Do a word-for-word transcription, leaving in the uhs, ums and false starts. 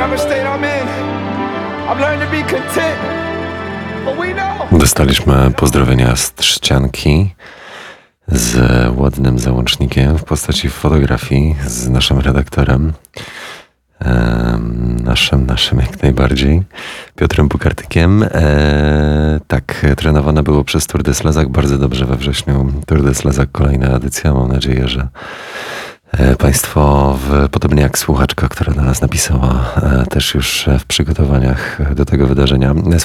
Dostaliśmy pozdrowienia z Trzcianki z ładnym załącznikiem w postaci fotografii z naszym redaktorem. Naszym, naszym jak najbardziej, Piotrem Bukartykiem. E, tak, trenowane było przez Tour de Slezak bardzo dobrze we wrześniu. Tour de Slezak, kolejna edycja. Mam nadzieję, że e, Państwo, w, podobnie jak słuchaczka, która do nas napisała, e, też już w przygotowaniach do tego wydarzenia